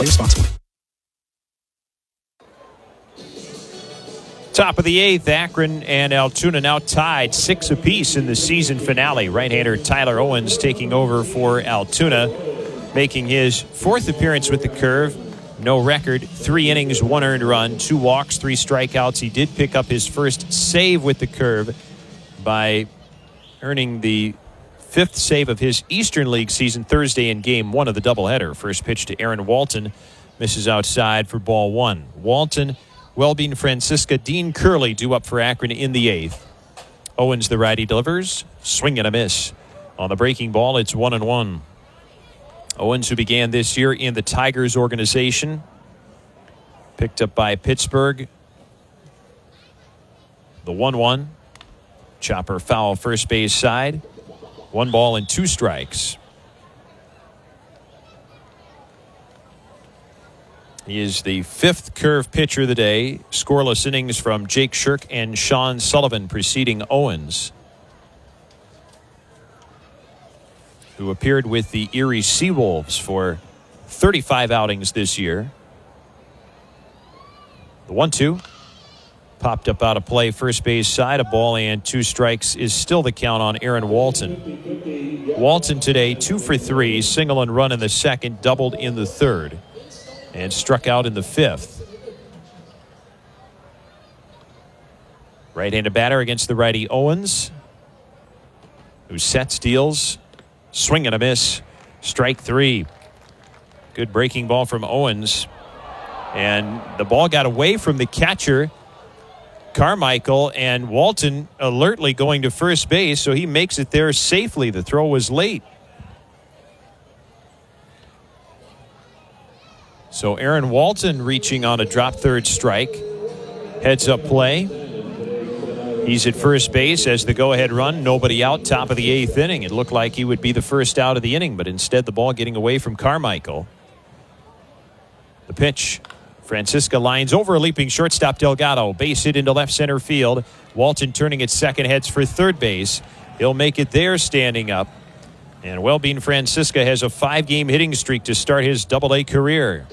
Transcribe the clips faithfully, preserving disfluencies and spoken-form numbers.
Play responsibly. Top of the eighth, Akron and Altoona now tied six apiece in the season finale. Right-hander Tyler Owens taking over for Altoona, making his fourth appearance with the Curve. No record, three innings, one earned run, two walks, three strikeouts. He did pick up his first save with the Curve by earning the fifth save of his Eastern League season Thursday in game one of the doubleheader. First pitch to Aaron Walton, misses outside for ball one. Walton, Welbean Francisca, Dean Curley due up for Akron in the eighth. Owens, the righty, delivers. Swing and a miss. On the breaking ball, it's one and one. Owens, who began this year in the Tigers organization, picked up by Pittsburgh. The one one. Chopper foul first base side. One ball and two strikes. He is the fifth Curve pitcher of the day. Scoreless innings from Jake Shirk and Sean Sullivan preceding Owens, who appeared with the Erie Seawolves for thirty-five outings this year. The one two. Popped up out of play first base side. A ball and two strikes is still the count on Aaron Walton. Walton today two for three. Single and run in the second. Doubled in the third. And struck out in the fifth. Right-handed batter against the righty Owens, who sets, deals, swing and a miss. Strike three. Good breaking ball from Owens. And the ball got away from the catcher, Carmichael, and Walton alertly going to first base, so he makes it there safely. The throw was late. So Aaron Walton reaching on a drop third strike. Heads up play. He's at first base as the go-ahead run. Nobody out, top of the eighth inning. It looked like he would be the first out of the inning, but instead the ball getting away from Carmichael. The pitch. Francisca lines over a leaping shortstop Delgado. Base hit into left center field. Walton turning at second, heads for third base. He'll make it there standing up. And Welbean Francisca has a five-game hitting streak to start his double-A career.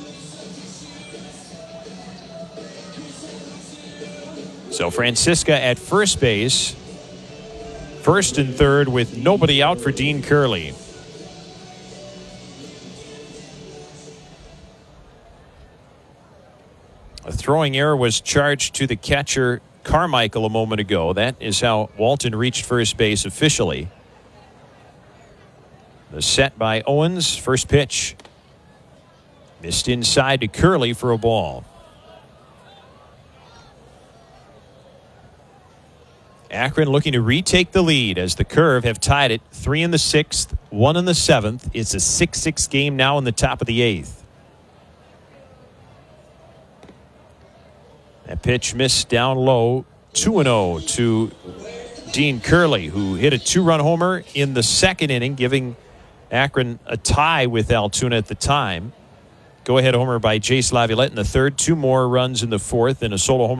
So Francisca at first base. First and third with nobody out for Dean Curley. A throwing error was charged to the catcher Carmichael a moment ago. That is how Walton reached first base officially. The set by Owens. First pitch. Missed inside to Curley for a ball. Akron looking to retake the lead as the Curve have tied it. Three in the sixth, one in the seventh. It's a six six game now in the top of the eighth. That pitch missed down low. two and oh to Dean Curley, who hit a two-run homer in the second inning, giving Akron a tie with Altoona at the time. Go-ahead homer by Jace Laviolette in the third. Two more runs in the fourth and a solo homer